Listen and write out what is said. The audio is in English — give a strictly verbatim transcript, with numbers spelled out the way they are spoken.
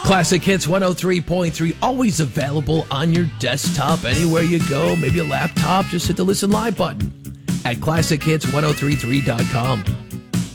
Classic Hits one oh three point three, always available on your desktop, anywhere you go, maybe a laptop. Just hit the Listen Live button at classic hits ten thirty-three dot com.